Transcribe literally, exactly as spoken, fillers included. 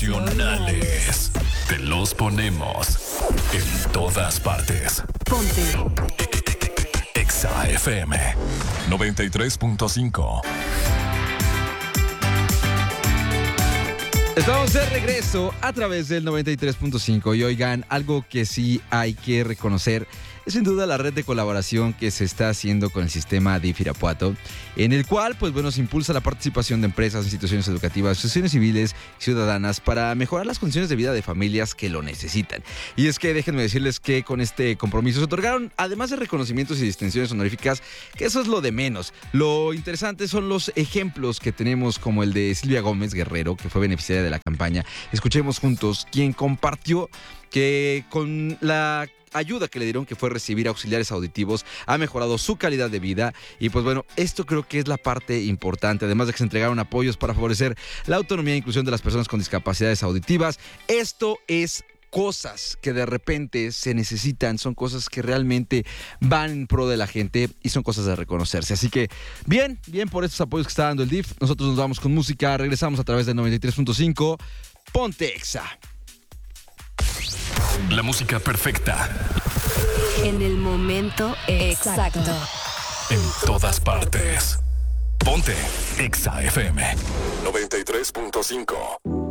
nacionales. Te los ponemos en todas partes. Ponte Exa F M noventa y tres punto cinco. Estamos de regreso a través del noventa y tres punto cinco y oigan, algo que sí hay que reconocer es sin duda la red de colaboración que se está haciendo con el sistema D I F Irapuato, en el cual, pues bueno, se impulsa la participación de empresas, instituciones educativas, asociaciones civiles y ciudadanas para mejorar las condiciones de vida de familias que lo necesitan. Y es que déjenme decirles que con este compromiso se otorgaron, además de reconocimientos y distinciones honoríficas, que eso es lo de menos. Lo interesante son los ejemplos que tenemos, como el de Silvia Gómez Guerrero, que fue beneficiaria de la campaña. Escuchemos juntos, quien compartió que con la ayuda que le dieron, que fue recibir auxiliares auditivos, ha mejorado su calidad de vida. Y pues bueno, esto creo que es la parte importante, además de que se entregaron apoyos para favorecer la autonomía e inclusión de las personas con discapacidades auditivas. Esto es cosas que de repente se necesitan, son cosas que realmente van en pro de la gente y son cosas de reconocerse. Así que bien, bien por estos apoyos que está dando el D I F. Nosotros nos vamos con música, regresamos a través del noventa y tres punto cinco. Ponte Exa. La música perfecta. en el momento exacto. En todas partes. Ponte Exa F M noventa y tres punto cinco.